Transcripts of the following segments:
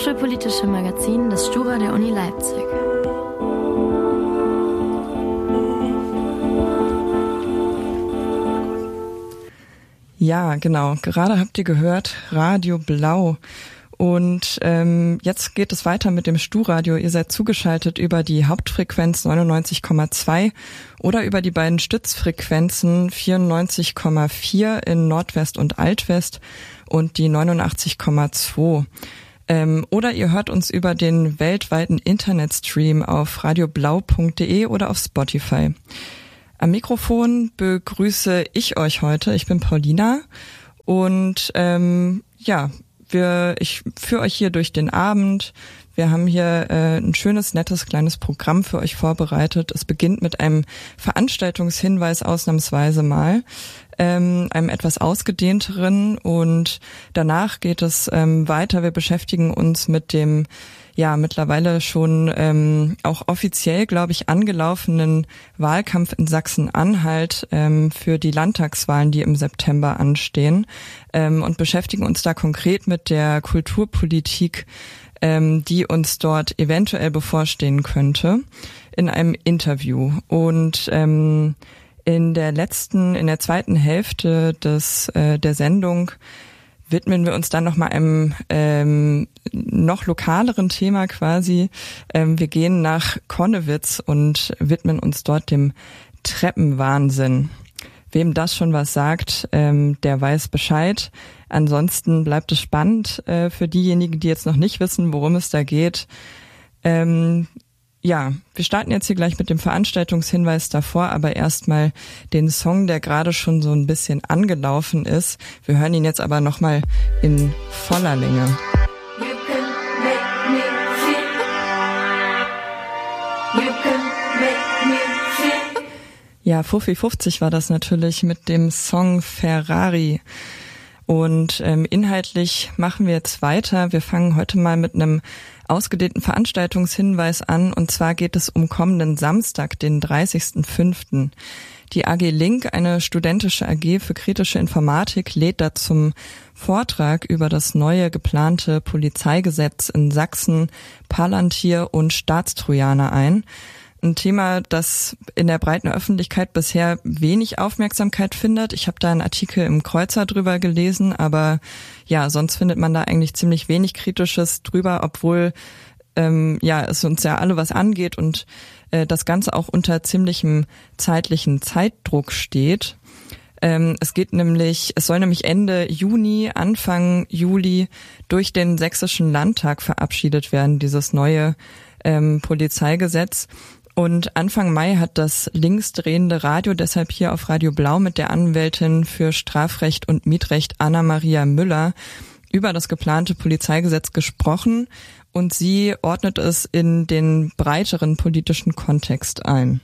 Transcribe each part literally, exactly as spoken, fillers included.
hochschulpolitische Magazin des Stura der Uni Leipzig. Ja, genau. Gerade habt ihr gehört, Radio Blau. Und ähm, jetzt geht es weiter mit dem Stu-Radio. Ihr seid zugeschaltet über die Hauptfrequenz neunundneunzig Komma zwei oder über die beiden Stützfrequenzen vierundneunzig Komma vier in Nordwest und Altwest und die neunundachtzig Komma zwei. Ähm, oder ihr hört uns über den weltweiten Internetstream auf radioblau punkt de oder auf Spotify. Am Mikrofon begrüße ich euch heute. Ich bin Paulina und ähm, ja, wir, ich führe euch hier durch den Abend. Wir haben hier äh, ein schönes, nettes, kleines Programm für euch vorbereitet. Es beginnt mit einem Veranstaltungshinweis ausnahmsweise mal, ähm, einem etwas ausgedehnteren, und danach geht es ähm, weiter. Wir beschäftigen uns mit dem ja mittlerweile schon ähm, auch offiziell, glaube ich, angelaufenen Wahlkampf in Sachsen-Anhalt ähm, für die Landtagswahlen, die im September anstehen, ähm, und beschäftigen uns da konkret mit der Kulturpolitik, ähm, die uns dort eventuell bevorstehen könnte, in einem Interview. Und ähm, in der letzten, in der zweiten Hälfte des äh, der Sendung widmen wir uns dann nochmal einem ähm, noch lokaleren Thema quasi. Ähm, wir gehen nach Connewitz und widmen uns dort dem Treppenwahnsinn. Wem das schon was sagt, ähm, der weiß Bescheid. Ansonsten bleibt es spannend äh, für diejenigen, die jetzt noch nicht wissen, worum es da geht. Ähm, Ja, wir starten jetzt hier gleich mit dem Veranstaltungshinweis davor, aber erstmal den Song, der gerade schon so ein bisschen angelaufen ist. Wir hören ihn jetzt aber nochmal in voller Länge. Ja, Fuffi fünfzig war das natürlich mit dem Song Ferrari. Und ähm, inhaltlich machen wir jetzt weiter. Wir fangen heute mal mit einem ausgedehnten Veranstaltungshinweis an, und zwar geht es um kommenden Samstag, den dreißigsten fünften Die A G Link, eine studentische A G für kritische Informatik, lädt da zum Vortrag über das neue geplante Polizeigesetz in Sachsen, Palantir und Staatstrojaner ein. Ein Thema, das in der breiten Öffentlichkeit bisher wenig Aufmerksamkeit findet. Ich habe da einen Artikel im Kreuzer drüber gelesen, aber ja, sonst findet man da eigentlich ziemlich wenig Kritisches drüber, obwohl ähm, ja es uns ja alle was angeht und äh, das Ganze auch unter ziemlichem zeitlichen Zeitdruck steht. Ähm, es geht nämlich, es soll nämlich Ende Juni, Anfang Juli durch den Sächsischen Landtag verabschiedet werden, dieses neue ähm, Polizeigesetz. Und Anfang Mai hat das linksdrehende Radio deshalb hier auf Radio Blau mit der Anwältin für Strafrecht und Mietrecht Anna-Maria Müller über das geplante Polizeigesetz gesprochen, und sie ordnet es in den breiteren politischen Kontext ein.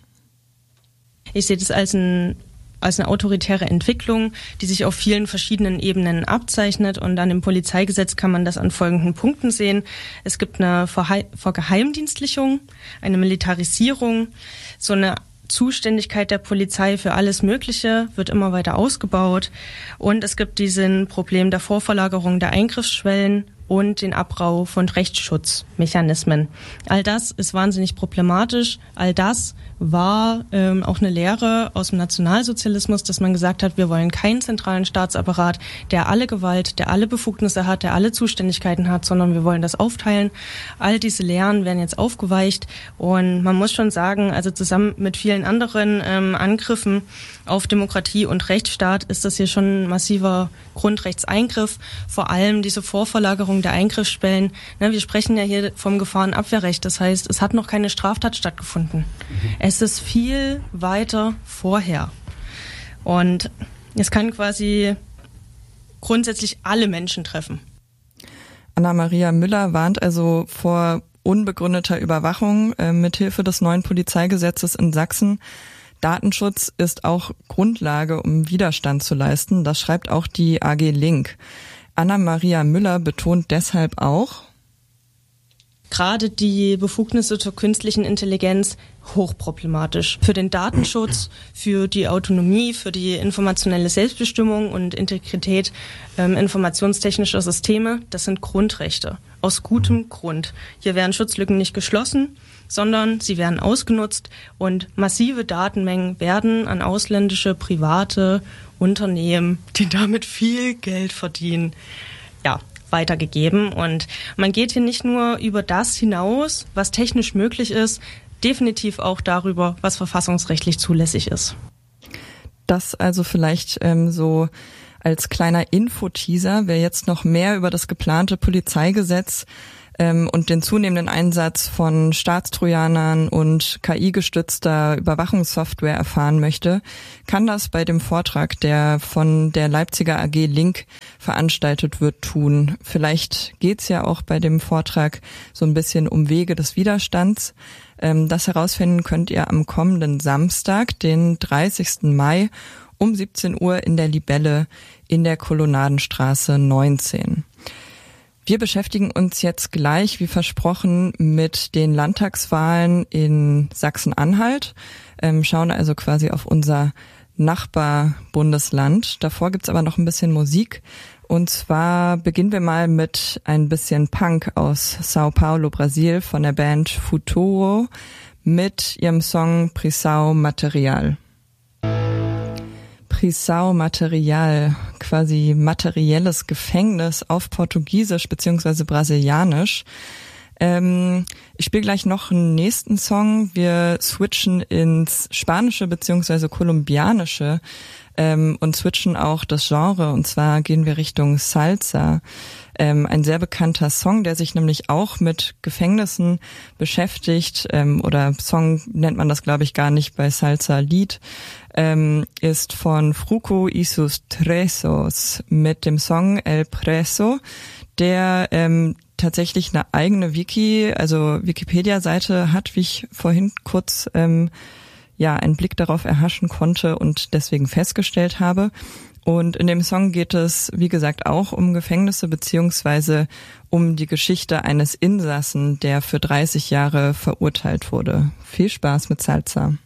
Ich sehe das als ein als eine autoritäre Entwicklung, die sich auf vielen verschiedenen Ebenen abzeichnet, und an dem Polizeigesetz kann man das an folgenden Punkten sehen. Es gibt eine Vergeheimdienstlichung, eine Militarisierung, so eine Zuständigkeit der Polizei für alles Mögliche wird immer weiter ausgebaut, und es gibt diesen Problem der Vorverlagerung der Eingriffsschwellen und den Abbau von Rechtsschutzmechanismen. All das ist wahnsinnig problematisch. All das war ähm, auch eine Lehre aus dem Nationalsozialismus, dass man gesagt hat, wir wollen keinen zentralen Staatsapparat, der alle Gewalt, der alle Befugnisse hat, der alle Zuständigkeiten hat, sondern wir wollen das aufteilen. All diese Lehren werden jetzt aufgeweicht, und man muss schon sagen, also zusammen mit vielen anderen ähm, Angriffen auf Demokratie und Rechtsstaat ist das hier schon ein massiver Grundrechtseingriff, vor allem diese Vorverlagerung der Eingriffsschwellen. Ne, wir sprechen ja hier vom Gefahrenabwehrrecht, das heißt, es hat noch keine Straftat stattgefunden. Mhm. Es ist viel weiter vorher. Und es kann quasi grundsätzlich alle Menschen treffen. Anna-Maria Müller warnt also vor unbegründeter Überwachung äh, mithilfe des neuen Polizeigesetzes in Sachsen. Datenschutz ist auch Grundlage, um Widerstand zu leisten. Das schreibt auch die A G Link. Anna-Maria Müller betont deshalb auch: gerade die Befugnisse zur künstlichen Intelligenz hochproblematisch. Für den Datenschutz, für die Autonomie, für die informationelle Selbstbestimmung und Integrität ähm, informationstechnischer Systeme, das sind Grundrechte. Aus gutem Grund. Hier werden Schutzlücken nicht geschlossen, sondern sie werden ausgenutzt und massive Datenmengen werden an ausländische private Unternehmen, die damit viel Geld verdienen, ja, weitergegeben. Und man geht hier nicht nur über das hinaus, was technisch möglich ist, definitiv auch darüber, was verfassungsrechtlich zulässig ist. Das also vielleicht ähm, so als kleiner Infoteaser, wer jetzt noch mehr über das geplante Polizeigesetz ähm, und den zunehmenden Einsatz von Staatstrojanern und K I-gestützter Überwachungssoftware erfahren möchte, kann das bei dem Vortrag, der von der Leipziger A G Link veranstaltet wird, tun. Vielleicht geht's ja auch bei dem Vortrag so ein bisschen um Wege des Widerstands. Ähm, das herausfinden könnt ihr am kommenden Samstag, den dreißigsten Mai um siebzehn Uhr in der Libelle in der Kolonnadenstraße neunzehn. Wir beschäftigen uns jetzt gleich, wie versprochen, mit den Landtagswahlen in Sachsen-Anhalt, ähm, schauen also quasi auf unser Nachbarbundesland. Davor gibt's aber noch ein bisschen Musik. Und zwar beginnen wir mal mit ein bisschen Punk aus Sao Paulo, Brasil, von der Band Futuro mit ihrem Song Prisão Material. Prisão Material, quasi materielles Gefängnis auf Portugiesisch beziehungsweise Brasilianisch. Ähm, ich spiele gleich noch einen nächsten Song. Wir switchen ins Spanische beziehungsweise Kolumbianische ähm, und switchen auch das Genre. Und zwar gehen wir Richtung Salsa. Ähm, ein sehr bekannter Song, der sich nämlich auch mit Gefängnissen beschäftigt, ähm, oder Song nennt man das, glaube ich, gar nicht bei Salsa, Lied, ähm, ist von Fruco y sus Tresos mit dem Song El Preso, der ähm, tatsächlich eine eigene Wiki, also Wikipedia-Seite hat, wie ich vorhin kurz ähm, ja einen Blick darauf erhaschen konnte und deswegen festgestellt habe. Und in dem Song geht es, wie gesagt, auch um Gefängnisse beziehungsweise um die Geschichte eines Insassen, der für dreißig Jahre verurteilt wurde. Viel Spaß mit Salsa.